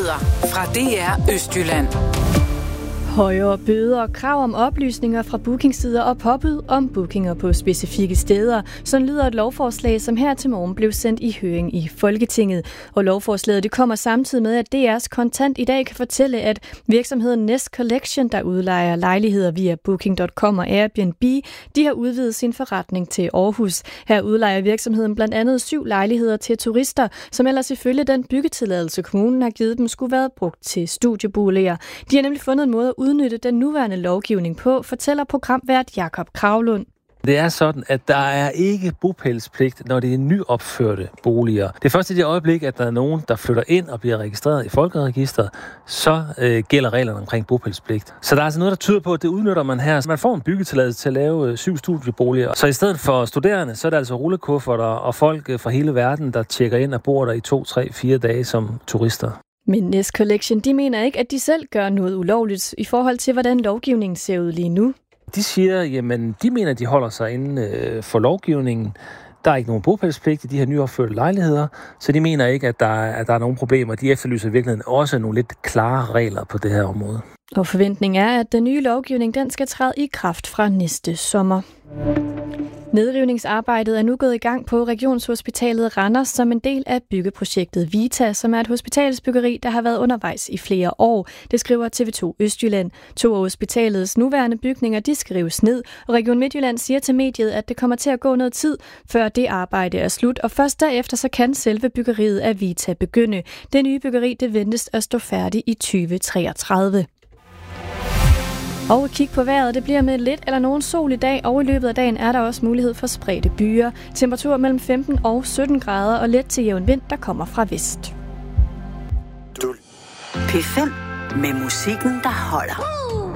Nyheder fra DR Østjylland. Højere bøder, krav om oplysninger fra bookingsider og påbud om bookinger på specifikke steder. Sådan lyder et lovforslag, som her til morgen blev sendt i høring i Folketinget. Og lovforslaget det kommer samtidig med, at DR's Kontant i dag kan fortælle, at virksomheden Nest Collection, der udlejer lejligheder via Booking.com og Airbnb, de har udvidet sin forretning til Aarhus. Her udlejer virksomheden blandt andet 7 lejligheder til turister, som ellers ifølge den byggetilladelse, kommunen har givet dem, skulle være brugt til studieboliger. De har nemlig fundet en måde at udnytte den nuværende lovgivning på, fortæller programvært Jakob Kravlund. Det er sådan, at der er ikke bopælspligt, når det er nyopførte boliger. Det er først i det øjeblik, at der er nogen, der flytter ind og bliver registreret i Folkeregisteret, så gælder reglerne omkring bopælspligt. Så der er altså noget, der tyder på, at det udnytter man her. Man får en byggetilladelse til at lave 7 studieboliger. Så i stedet for studerende, så er det altså rullekufferter og folk fra hele verden, der tjekker ind og bor der i 2, 3, 4 dage som turister. Men Nest Collection, de mener ikke, at de selv gør noget ulovligt i forhold til, hvordan lovgivningen ser ud lige nu. De siger, jamen, de mener, at de holder sig inden for lovgivningen. Der er ikke nogen bopælspligt i de her nyopførte lejligheder, så de mener ikke, at der er nogen problemer. De efterlyser i virkeligheden også nogle lidt klare regler på det her område. Og forventningen er, at den nye lovgivning den skal træde i kraft fra næste sommer. Nedrivningsarbejdet er nu gået i gang på Regionshospitalet Randers som en del af byggeprojektet Vita, som er et hospitalsbyggeri, der har været undervejs i flere år. Det skriver TV2 Østjylland. 2 af hospitalets nuværende bygninger, de skrives ned, og Region Midtjylland siger til mediet, at det kommer til at gå noget tid, før det arbejde er slut, og først derefter så kan selve byggeriet af Vita begynde. Det nye byggeri, det ventes at stå færdigt i 2033. Og kig på vejret, det bliver med lidt eller nogen sol i dag, og i løbet af dagen er der også mulighed for spredte byer. Temperatur mellem 15 og 17 grader og let til jævn vind, der kommer fra vest. P5 med musikken, der holder.